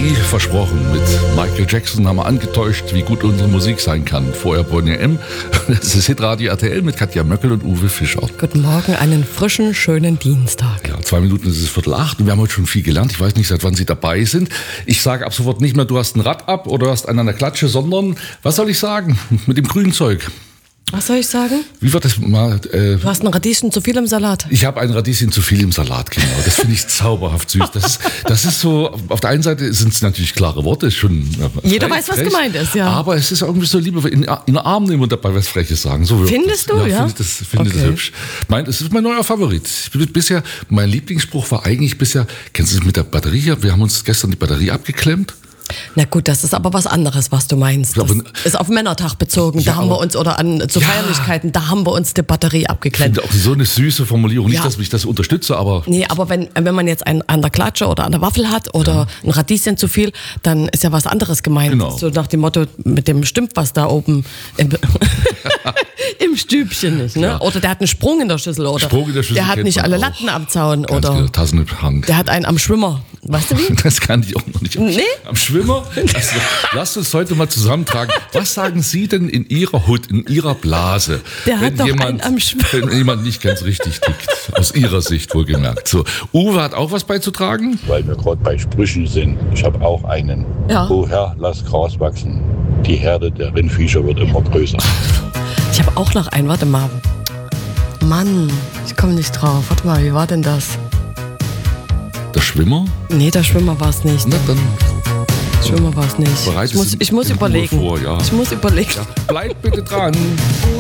Wie versprochen, mit Michael Jackson haben wir angetäuscht, wie gut unsere Musik sein kann. Vorher Bonnie M. Das ist Hitradio RTL mit Katja Möckel und Uwe Fischer. Guten Morgen, einen frischen, schönen Dienstag. Ja, 2 Minuten ist es 7:45 und wir haben heute schon viel gelernt. Ich weiß nicht, seit wann Sie dabei sind. Ich sage ab sofort nicht mehr, du hast ein Rad ab oder du hast einen an der Klatsche, sondern, was soll ich sagen, mit dem grünen Zeug. Was soll ich sagen? Wie wird das mal? Du hast ein Radieschen zu viel im Salat. Ich habe ein Radieschen zu viel im Salat, genau. Das finde ich zauberhaft süß. Das ist so, auf der einen Seite sind es natürlich klare Worte, schon. Jeder weiß, was gemeint ist, ja. Aber es ist irgendwie so lieber in den Arm nehmen und dabei was Freches sagen. So Findest du, ja? Finde das hübsch. Es ist mein neuer Favorit. Mein Lieblingsspruch war eigentlich bisher, kennst du es mit der Batterie? Wir haben uns gestern die Batterie abgeklemmt. Na gut, das ist aber was anderes, was du meinst. Das ist auf Männertag bezogen. Ja, da haben wir uns, oder zu Feierlichkeiten, da haben wir uns die Batterie abgeklemmt. Ich finde auch so eine süße Formulierung. Nicht, dass ich das unterstütze, aber... Nee, aber wenn man jetzt einen an der Klatsche oder an der Waffel hat oder ein Radieschen zu viel, dann ist ja was anderes gemeint. Genau. So nach dem Motto, mit dem stimmt was da oben im Stübchen nicht. Ne? Ja. Oder der hat einen Sprung in der Schüssel. Oder der hat nicht alle Latten am Zaun. Ganz oder genau, Tassen im Hand. Der hat einen am Schwimmer. Weißt du wie? Das kann ich auch noch nicht. Nee? Am Schwimmer? Also, lasst uns heute mal zusammentragen. Was sagen Sie denn in Ihrer Hut, in Ihrer Blase? Der hat doch einen am Schwimmer. Wenn jemand nicht ganz richtig tickt. Aus Ihrer Sicht wohlgemerkt. So, Uwe hat auch was beizutragen? Weil wir gerade bei Sprüchen sind. Ich habe auch einen. Ja. O Herr, lass Gras wachsen. Die Herde der Rindviecher wird immer größer. Ich habe auch noch einen. Warte mal. Mann, ich komme nicht drauf. Warte mal, wie war denn das? Der Schwimmer? Nee, der Schwimmer war es nicht. Na dann. Schwimmer war es nicht. Ich muss überlegen. Vor, ja. Ich muss überlegen. Ja, bleibt bitte dran.